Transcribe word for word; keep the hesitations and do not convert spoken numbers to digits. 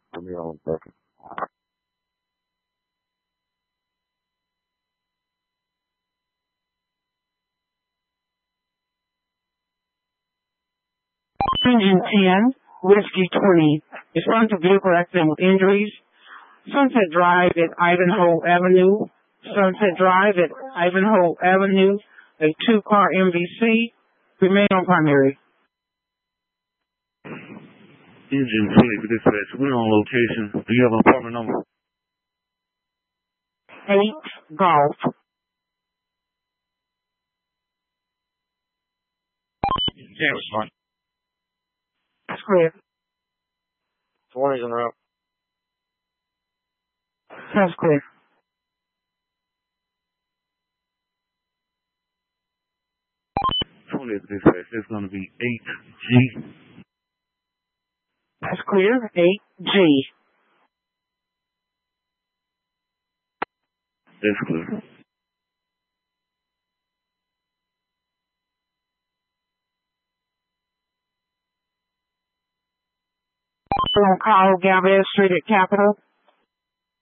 Give me one second. Engine ten, Whiskey twenty. Responsive vehicle accident with injuries. Sunset Drive at Ivanhoe Avenue. Sunset Drive at Ivanhoe Avenue. A two-car M V C. Remain on primary. Engine twenty for dispatch. We're on location. Do you have an apartment number? Eight Golf. Yeah, it's fine. That's clear. twenty's in route. That's clear. twenty for dispatch. It's going to be eight G. That's clear. eight G. That's clear. On call Galvez Street at Capitol.